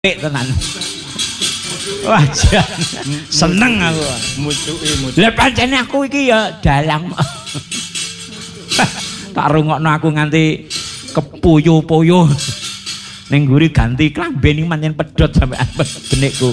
tenan. Wah, seneng aku. Mucuke. Lah pancene aku iki ya dalang. Tak rungokno aku nganti kepuyu-puyu. Ning nguri ganti klambi ning pancen pedhot sampean benikku.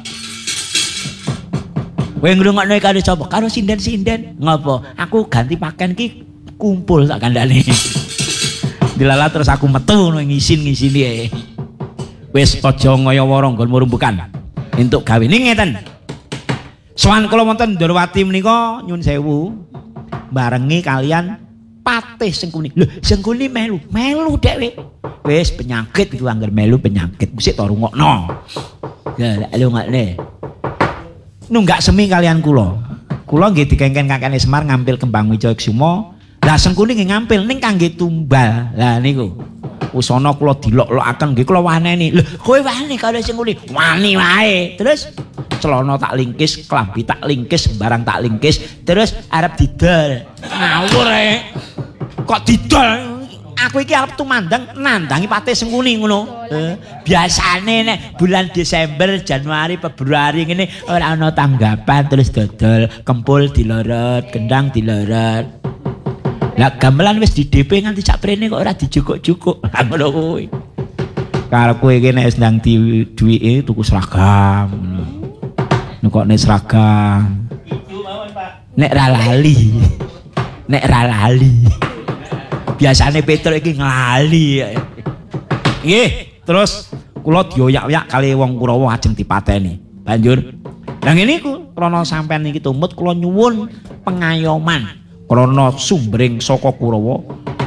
Kowe ngrungokno karo sapa? Karo sinden-sinden. Ngopo? Aku ganti pakaian ki kumpul sak kandhane. Dilala terus aku metu ngono ngisin-ngisini. Wis aja ngaya-wara nggonmu rumbukan. Entuk gawe ning ngeten. Sowan kula wonten Ndorowati menika nyun sewu barengi kalian Patih Sengkuni. Lho, Sengkuni melu dhewe. Wis penyakit iku anggar melu penyakit. Mesti to rungokno. Ya, lek lungakne. Nunggak semi kalian kula. Kula nggih dikengken kakene Semar ngampil kembang Wijayaksuma. Lah Sengkuni nggih ngampil ning kangge tumbal. Lah niku. Usana kula dilok-lokaken nggih kula waneni. Lho, kowe wani karo Sengkuni? Wani wae. Terus celana tak lingkis, klambi tak lingkis, barang tak lingkis, terus arep didol. Ngawur kok didol? Aku iki arep tumandang nandangi Patih Sengkuni ngono. Biasane nek bulan Desember, Januari, Februari ngene ora ana tanggapan terus dodol, kempul dilorot, gendang dilorot. Lah gamelan wis di DP nganti sak prene kok ora dijukuk-jukuk. Ngono kuwi. Karo kowe iki nek ndang duwike tuku seragam. Nekokne seragam. Nek ra lali. Nek ra lali. Biasane Petruk iki nglali. Nggih, terus kula dioyak-oyak kali wong Kurawa ajeng dipateni. Banjur lah ngene iku krana sampean iki tumut kula nyuwun pengayoman. Krana sumbering saka Kurawa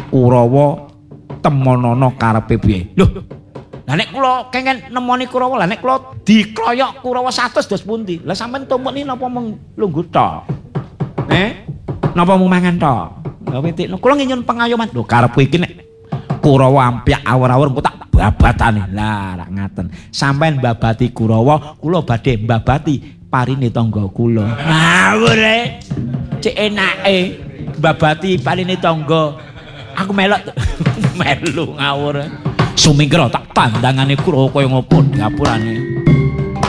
temonana karepe piye. Lho, lah nek kula kengken nemoni Kurawa, lah nek kula dikroyok Kurawa 100 dos pundi? Lah sampean tumut niki napa mung lungguh tok? Napa mung mangan tok? Lah pitik kula nyuwun pengayoman. Lho karepku iki nek Kurawa ampyak awur-awur engko tak babatane. Lah rak ngaten. Sampean babati Kurawa, kula badhe babati parine tangga kula. Ngawur cek enake babati parine tangga. Aku melok melu ngawur. Sumingkra tak tandangane Kurawa kaya ngopo ngapurane.